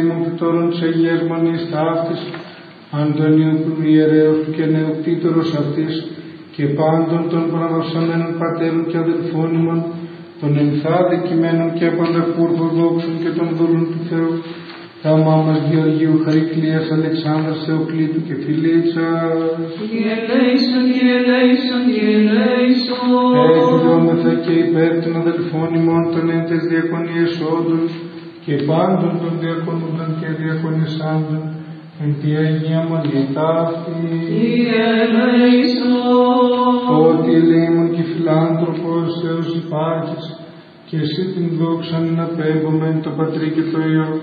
Τώρα της Αγίας Μονής ταύτης, Αντωνίου του ιερέως του και νεοκτήτορος αυτής, και πάντων των παραδοσαμένων πατέρων και αδελφών ημών, των ενθάδικημένων και πανταχοορθοδόξων και των δούλων του Θεού, τα μάμας Γεωργίου Χαρικλίας, Αλεξάνδρας Θεοκλήτου και Φιλίτσας. Κύριε ελέησον, Κύριε ελέησον, Κύριε ελέησον. Εκδηλώμεθα και υπέρ των αδελφών ημών των εν τες διακονίες όντων και πάντων των διακονούντων και διακονισάντων, εν τη Αγία Μονή ταύτη. Κύριε ελέησον. Ότι ελεήμων και φιλάνθρωπος Θεός υπάρχεις, και εσύ την δόξα να απέμπομεν το Πατρί και το Υιό